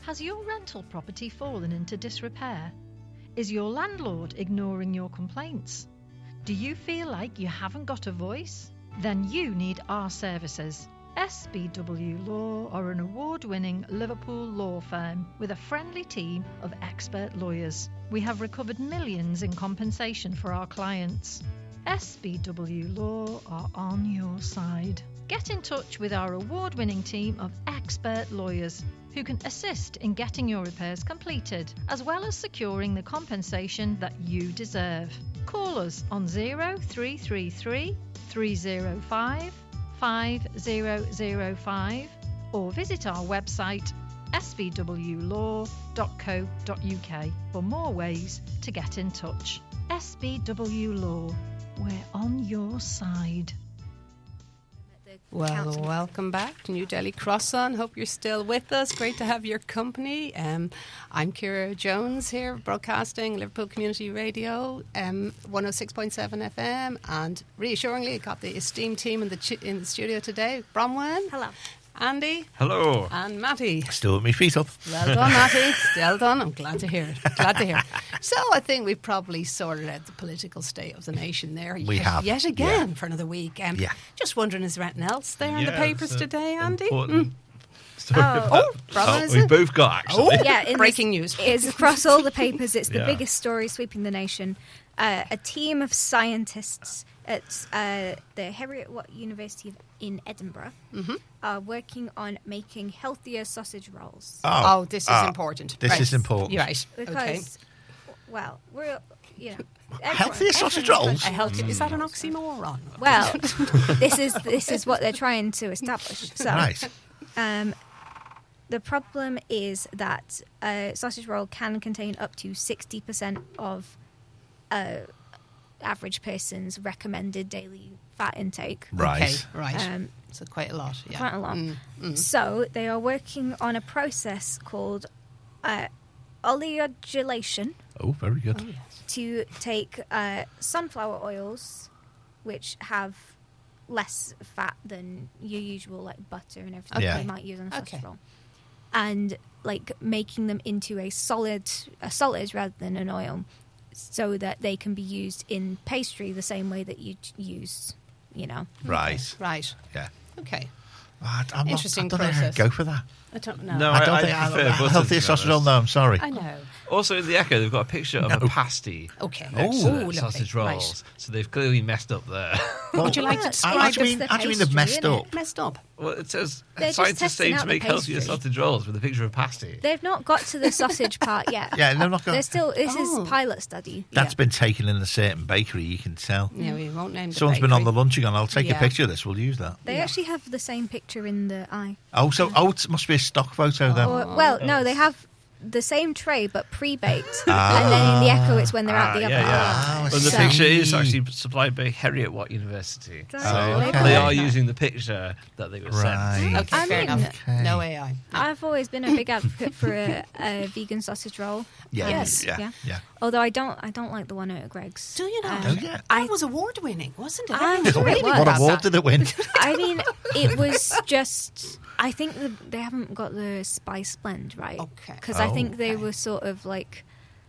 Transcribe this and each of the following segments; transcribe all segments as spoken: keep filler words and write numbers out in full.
Has your rental property fallen into disrepair? Is your landlord ignoring your complaints? Do you feel like you haven't got a voice? Then you need our services. S B W Law are an award-winning Liverpool law firm with a friendly team of expert lawyers. We have recovered millions in compensation for our clients. S B W Law are on your side. Get in touch with our award-winning team of expert lawyers who can assist in getting your repairs completed, as well as securing the compensation that you deserve. Call us on zero three three three, three zero five, five zero zero five or visit our website s b w law dot co dot u k for more ways to get in touch. S B W Law, we're on your side. Well, welcome back to New Delhi Cross-On. Hope you're still with us. Great to have your company. Um, I'm Ciara Jones here, broadcasting Liverpool Community Radio, um, one oh six point seven F M, and reassuringly, I got the esteemed team in the ch- in the studio today. Bronwyn. Hello. Andy. Hello. And Matty. Still with me feet up. Well done, Matty. Still done. I'm glad to hear it. Glad to hear it. So I think we've probably sorted out the political state of the nation there. We yet, have. Yet again Yeah. for another week. Um, Yeah. Just wondering, is there anything else there in Yeah, the papers it's a today, Andy? important Mm. story Oh. about- Oh, Bronwyn, is we've it? both got, actually. Oh, Yeah, in breaking this- news. It's across all the papers. It's the Yeah. biggest story sweeping the nation. Uh, a team of scientists at uh, the Heriot-Watt University in Edinburgh Mm-hmm. are working on making healthier sausage rolls. Oh, this is ah, important. This Right. is important. You're right. Because, Okay. well, we're, you know... Healthier everyone- sausage everyone- rolls? A healthy, is that an oxymoron? Well, this is this is what they're trying to establish. So, Right. um, the problem is that a sausage roll can contain up to sixty percent of a average person's recommended daily fat intake. Right. Okay, right. Um, so quite a lot. Yeah. Quite a lot. Mm, mm. So they are working on a process called uh, oleogelation Oh, very good. to take uh, sunflower oils, which have less fat than your usual like butter and everything Yeah. you might use on a sausage Okay. roll, and like making them into a solid, a solid rather than an oil, so that they can be used in pastry the same way that you use, you know. Right. Right. Yeah. Okay. Oh, I'm not, Interesting I don't think process. I'd go for that. I don't know. No, I don't I think I, prefer I, butter, healthier to be sausage roll. honest. No, I'm sorry. I know. Also, in the Echo, they've got a picture of No. a pasty Okay. next Oh. to Ooh, the lovely. sausage Right. rolls. So they've clearly messed up there. Well, Would you like to Yeah, describe how do you it's mean, the how do you mean they've messed pastry, up? Messed up. Well, it says They're just scientists testing aim out to the make healthier pastry. sausage rolls with a picture of a pasty. They've not got to the sausage part yet. Yeah, they're not going. They're still. This Oh. is pilot study. That's Yeah. been taken in a certain bakery. You can tell. Yeah, we won't name the Someone's been on the bakery. lunch and gone, I'll take Yeah. a picture of this. We'll use that. They Yeah. actually have the same picture in the eye. Oh, so oh, it must be a stock photo then. Or, well, no, they have the same tray but pre-baked, Ah. and then in the Echo it's when they're out Ah, the oven. yeah, yeah. Ah, I Well, the see. picture is actually supplied by Heriot-Watt University. Oh, so okay. they are using the picture that they were Right. sent. Okay, I fair mean- enough. Okay. No A I. I've always been a big advocate for a, a vegan sausage roll. Yeah, Um, Yes. yeah, yeah. yeah. Although I don't, I don't like the one at Greg's. Do you not? Um, Oh, yeah. I was award winning, wasn't it? I'm Everyone sure was it raving was. What about award that. did it win? I mean, it was just. I think that they haven't got the spice blend right. Okay. Because I Oh. think they Okay. were sort of like.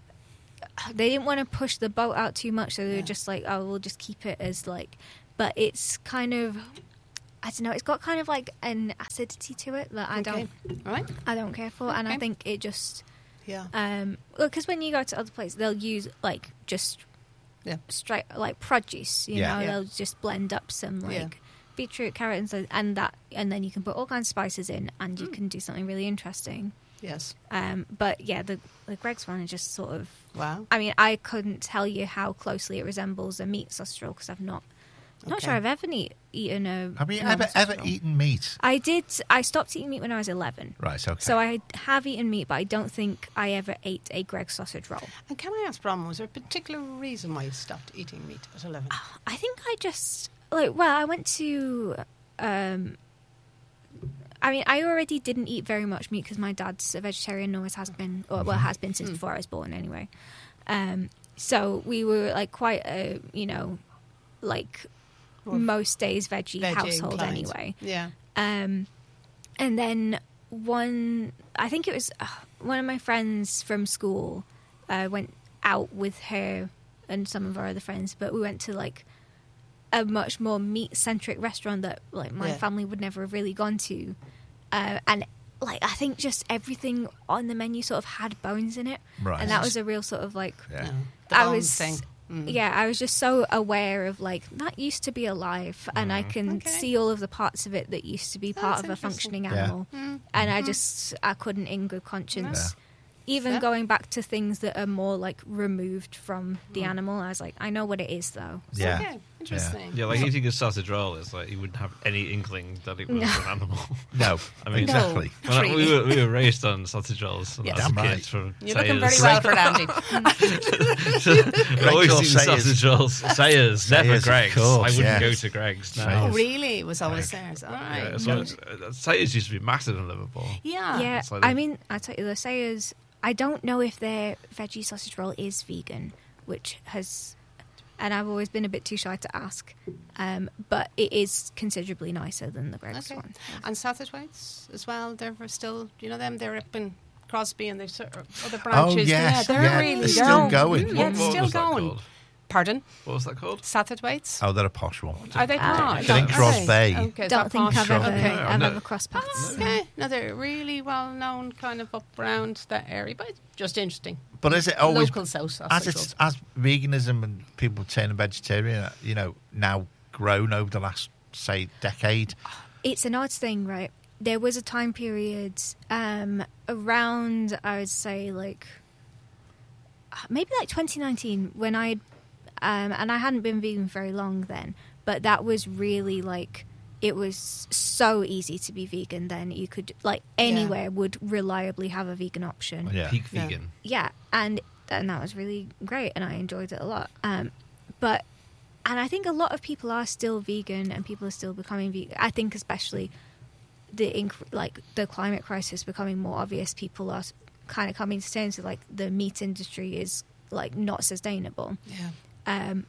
They didn't want to push the boat out too much, so they Yeah. were just like, "Oh, we'll just keep it as like." But it's kind of, I don't know. It's got kind of like an acidity to it that I Okay. don't, All right. I don't care for, and I Okay. think it just. Yeah. Um, well, because when you go to other places, they'll use like just Yeah. straight like produce. You Yeah. know, Yeah. they'll just blend up some like Yeah. beetroot, carrot, and, so, and that, and then you can put all kinds of spices in, and you Mm. can do something really interesting. Yes. Um, but yeah, the the Greg's one is just sort of. Wow. I mean, I couldn't tell you how closely it resembles a meat sausage roll because I've not. Not Okay. sure I've ever eat, eaten a. Have you normal ever sausage ever roll. eaten meat? I did. I stopped eating meat when I was eleven. Right. Okay. So I have eaten meat, but I don't think I ever ate a Greg's sausage roll. And can I ask, Bronwyn, was there a particular reason why you stopped eating meat at eleven? I think I just like well, I went to. Um, I mean, I already didn't eat very much meat because my dad's a vegetarian, always has been, or well, has been since Mm. before I was born, anyway. Um, so we were like quite a, you know, like Or most days veggie, veggie household inclined. anyway. Yeah. Um, and then one, I think it was, uh, one of my friends from school uh, went out with her and some of our other friends, but we went to like a much more meat-centric restaurant that like my Yeah. family would never have really gone to, uh, and like I think just everything on the menu sort of had bones in it, Right. and that was a real sort of like Yeah. No, the I bones was thing. Mm. yeah, I was just so aware of like that used to be alive, and I can Okay. see all of the parts of it that used to be That's part of a interesting. functioning Yeah. animal, Mm. and I just I couldn't in good conscience. Even Yeah. going back to things that are more like removed from the animal, I was like, I know what it is though. Yeah. Okay, interesting. Yeah, like eating a sausage roll is like you wouldn't have any inkling that it was No. an animal. No, I mean, exactly. When I- we, Really. were, we were raised on sausage rolls when Yes. I was a Damn kid right. from You're looking very Sayers. well for it, Andy. I've always Rachel seen Sayers. sausage rolls. Sayers, never Sayers, of Greg's. course, I wouldn't yes. go to Greg's now. Sayers. Oh, really? It was always theirs. All right. Yeah, so it's- uh, Sayers used to be massive in Liverpool. Yeah. yeah, it's like I the- mean, I tell you, the Sayers. I don't know if their veggie sausage roll is vegan, which has, and I've always been a bit too shy to ask. Um, but it is considerably nicer than the Greg's Okay. one. And Satterthwaite's as well. They're still, you know them. They're up in Crosby and they've sort of other branches. Oh, yes, yeah, they're yeah, really they're they're still on- going. Mm, What, yeah, it's what still was that going. called? Pardon, What was that called? Satterthwaite's. Oh, they're a posh one. Are they Uh, not? They're in Are Cross they? Bay. Okay, is Don't that think posh? I've ever, Okay. Yeah, I've no. ever crossed paths. Okay, no, they're really well known, kind of up around that area, but it's just interesting. But is it always Local South as sausage it's rolls. as veganism and people turning vegetarian, you know, now grown over the last say decade? It's an odd thing, right? There was a time period um, around, I would say, like maybe like twenty nineteen when I, um, and I hadn't been vegan very long then, but that was really like it was so easy to be vegan. Then you could like anywhere would reliably have a vegan option. Yeah, Peak Yeah. vegan. Yeah, and and that was really great, and I enjoyed it a lot. Um, but and I think a lot of people are still vegan, and people are still becoming vegan. I think especially the inc- like the climate crisis becoming more obvious. People are kind of coming to terms with like the meat industry is like not sustainable. Yeah. Um,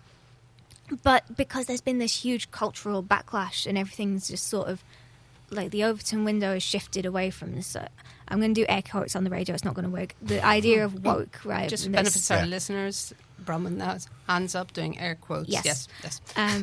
but because there's been this huge cultural backlash and everything's just sort of like the Overton window has shifted away from this. Uh, I'm going to do air quotes on the radio. It's not going to work. The idea of woke, right? Just and benefits this- our Yeah. listeners. Brahman, that's hands up, doing air quotes. Yes. yes. yes. Um,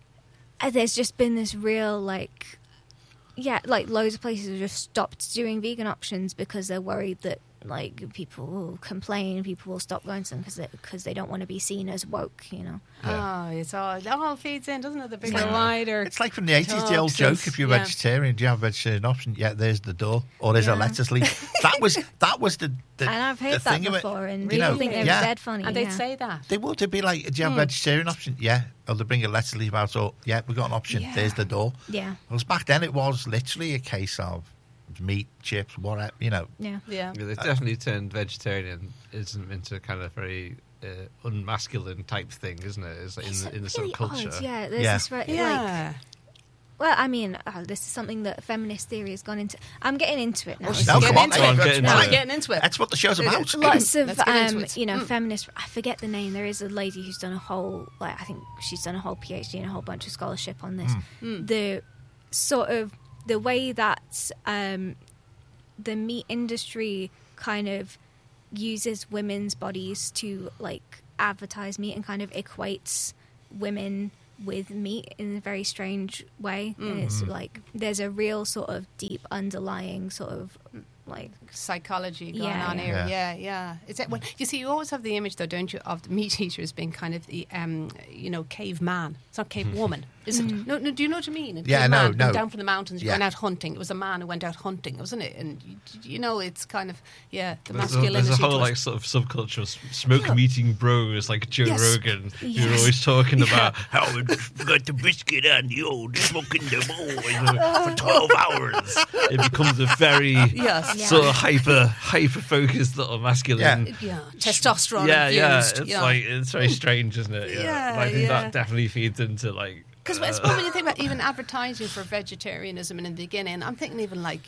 and there's just been this real like, yeah, like loads of places have just stopped doing vegan options because they're worried that like people will complain, people will stop going to them because they, because they don't want to be seen as woke, you know. Oh, it's all it all feeds in, doesn't it? The bigger, Yeah. wider. It's like from the eighties, the old talks joke: of- if you're yeah. vegetarian, do you have a vegetarian option? Yeah, there's the door, or there's a Yeah. lettuce leaf. That was that was the, the And I've the heard that thing of it. before, and You people know, think they're yeah. dead funny. and they'd yeah. say that. They would. They'd be like, "Do you have a vegetarian option?" Yeah. Or they bring a lettuce leaf out. Or yeah, we got an option. Yeah. There's the door. Yeah, Because back then it was literally a case of meat, chips, whatever. You know. yeah. Yeah. Yeah, they've definitely turned vegetarianism into a kind of very uh, unmasculine type thing, isn't it? It's like in, It's the, in the really subculture. odd, yeah. There's Yeah. this right, like, Yeah. well, I mean, oh, this is something that feminist theory has gone into. I'm getting into it now. Oh, she's No, getting come on, into then. it. Go on, get into Now it. I'm getting into it. That's what the show's about. Lots of Let's get into um, it. you know Mm. feminist. I forget the name. There is a lady who's done a whole like I think she's done a whole PhD and a whole bunch of scholarship on this. Mm. The sort of the way that um, the meat industry kind of uses women's bodies to like advertise meat and kind of equates women with meat in a very strange way. And it's like there's a real sort of deep underlying sort of like Psychology going Yeah, on yeah. here. Yeah. Yeah, yeah. It's well, you see, you always have the image, though, don't you, of the meat eaters being kind of the, um, you know, caveman. It's not cavewoman, is it? No, no. Do you know what I mean? A Yeah, caveman no, went no. down from the mountains, Yeah. going out hunting. It was a man who went out hunting, wasn't it? And you, you know, it's kind of yeah, the There's a, masculinity. there's a whole to it. like sort of subculture of s- smoke Yeah. meeting bros like Joe Yes. Rogan, who are Yes. always talking about How we got the biscuit and the old smoking the bowl for twelve hours. it becomes a very Yes. Yeah. sort of hyper hyper focused little masculine. Yeah, testosterone. Yeah, yeah, infused, it's yeah. like it's very strange, isn't it? Yeah, I think yeah. that definitely feeds into like Because uh, I suppose when you think about even advertising for vegetarianism in the beginning, I'm thinking even like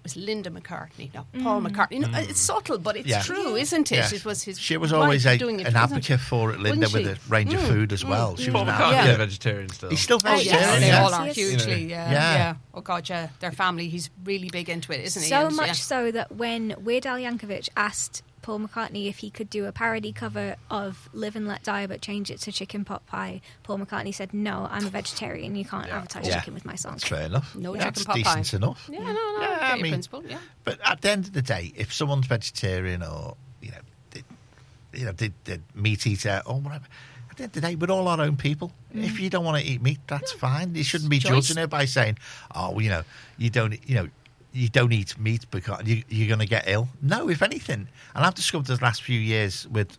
was Linda McCartney, not Paul McCartney. No, it's subtle, but it's Yeah. true, isn't it? Yes. It was his. She was wife always a, doing it, an wasn't advocate she? for it, Linda, Wasn't with she? a range of Mm. food as well. She Paul was an McCartney's advocate. a vegetarian still. He's still Oh, yes, vegetarian. they yes, all yeah. are yes. hugely. You know. Yeah, Yeah. yeah. Oh God, yeah. Their family, he's really big into it, isn't he? So And, much yeah. so that when Weird Al Yankovic asked Paul McCartney if he could do a parody cover of Live and Let Die but change it to Chicken Pot Pie, Paul McCartney said, no, I'm a vegetarian. You can't Yeah. advertise Yeah. chicken with my songs. That's fair enough. No That's chicken pot pie. decent enough. Yeah, no, no. Yeah, get I your mean- principle. Yeah. But at the end of the day, if someone's vegetarian or you know, did, you know, did, did meat eater or whatever, at the end of the day, we're all our own people. If you don't want to eat meat, that's fine. You shouldn't be Choice. judging it by saying, "Oh, well, you know, you don't, you know." You don't eat meat because you, you're going to get ill. No, if anything, and I've discovered the last few years with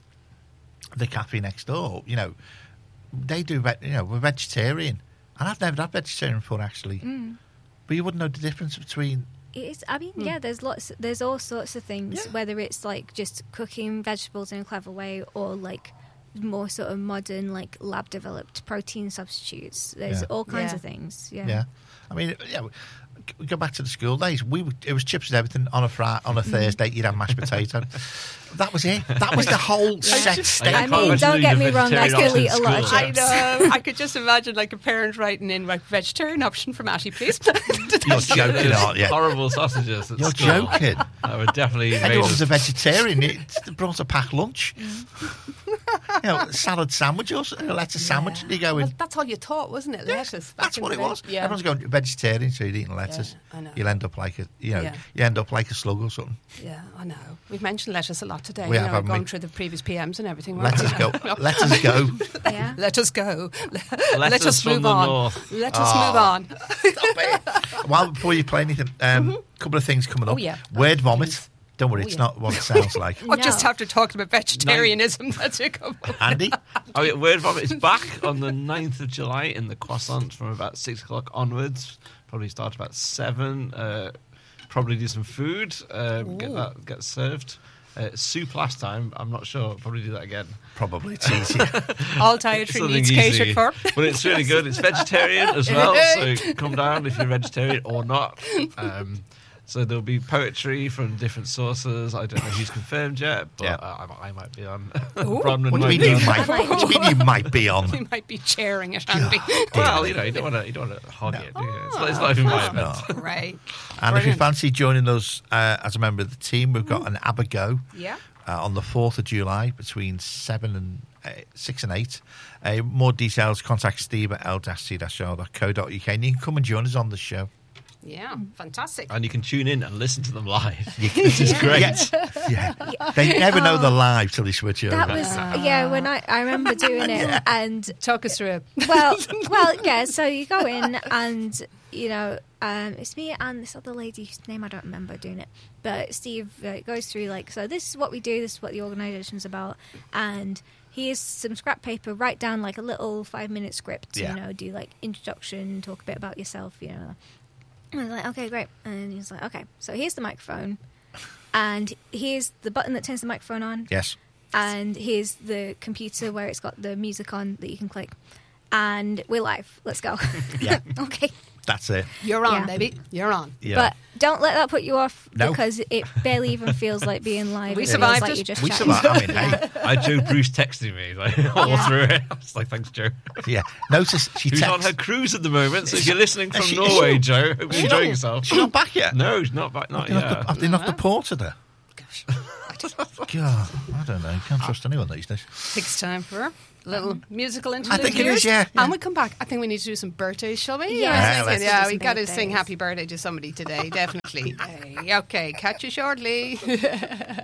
the cafe next door, you know, they do, ve- you know, we're vegetarian, and I've never had vegetarian before actually. Mm. But you wouldn't know the difference between. It is, I mean, yeah, there's lots, there's all sorts of things, Yeah. whether it's like just cooking vegetables in a clever way or like more sort of modern, like lab developed protein substitutes. There's Yeah. all kinds Yeah. of things. Yeah. Yeah, I mean, yeah. We go back to the school days. We would, it was chips and everything on a Friday, on a Thursday. You'd have mashed potato. That was it. That was the whole set I staple. I mean, can't don't imagine get eating me wrong, I vegetarian still eat a option lot in of school. I know. I could just imagine like a parent writing in like vegetarian option for Matty, please. You're joking, aren't you? Horrible sausages. At You're school. joking. I would definitely. made Anyone us- was a vegetarian, it brought a packed lunch. you know, salad sandwich or a lettuce sandwich. And you go in. Well, that's all you taught, wasn't it? Lettuce. back That's in what the it day. was. Yeah. Everyone's going vegetarian, so you're eating lettuce. Yeah, I know. You'll end up like a, you know, Yeah. you end up like a slug or something. Yeah, I know. We've mentioned lettuce a lot today. We you have, know, haven't gone we? through the previous P Ms and everything. Let weren't us we? go. Let us go. Yeah. Let us go. Let, Lettuce us from move the on. north. Let us Oh. move on. Stop it. Well, before you play anything, a um, couple of things coming up. Oh, yeah. Word vomit. Please. Don't worry, Oh, it's yeah. not what it sounds like. Oh, just No. after talking about vegetarianism, that's it. Come on. Andy? Oh, yeah, Word Vomit is back on the ninth of July in the Croissant from about six o'clock onwards. Probably start about seven. Uh, probably do some food. Um, get Ooh. that get served. Uh, soup last time. I'm not sure. Probably do that again. Probably it's easier. All dietary Something needs easy. catered for. But it's really good. It's vegetarian as well, so come down if you're vegetarian or not. Um, so there'll be poetry from different sources. I don't know who's confirmed yet, but Yeah. uh, I, I might be on. Ooh. Bronwyn What do you might mean be you on. might? What do you mean you might be on? We might be chairing it, Andy. Well, you know, you don't want to. You don't want to hog it. Do you? It's, not, it's not even my event. No. Right. And if you Brilliant. fancy joining us uh, as a member of the team, we've got an ABBA Go Yeah. uh, on the fourth of July between seven and uh, six and eight. Uh, more details, contact Steve at l c show dot co dot uk, and you can come and join us on the show. Yeah. Fantastic. And you can tune in and listen to them live. You can- Which is great. Yeah. Yeah. They never know they're live till they switch over. That was, yeah, when I, I remember doing it and Talk us through it. well, well, yeah. So you go in, and you know, um, it's me and this other lady whose name I don't remember doing it. But Steve uh, goes through like, so this is what we do. This is what the organisation's about, and here's some scrap paper. Write down like a little five-minute script. Yeah. You know, do like introduction, talk a bit about yourself. You know, and I was like, okay, great. And he's like, okay, so here's the microphone, and here's the button that turns the microphone on. Yes. And here's the computer where it's got the music on that you can click. And we're live. Let's go. Yeah. Okay. That's it. You're on, Yeah. baby. You're on. Yeah. But don't let that put you off No. because it barely even feels like being live. We It feels survived like it. you're just we chatting. survive. I mean, hey, I had Joe Bruce texting me like all Yeah. through it. I was like, "Thanks, Joe." yeah. Notice she Who's on texts. her cruise at the moment? So if you're listening from Is she- is Norway, she- Joe, hope you're enjoying yourself. She's not back yet. No, she's not back. Not Have they not, yet. have they not deported her? Gosh. God, I don't know. You can't trust anyone these days. Takes time for a little musical interlude. I think it here. is, yeah, yeah. And we come back. I think we need to do some birthdays, shall we? Yeah, let's yeah, do yeah some we got to sing birthdays. happy birthday to somebody today, definitely. Hey, okay, catch you shortly.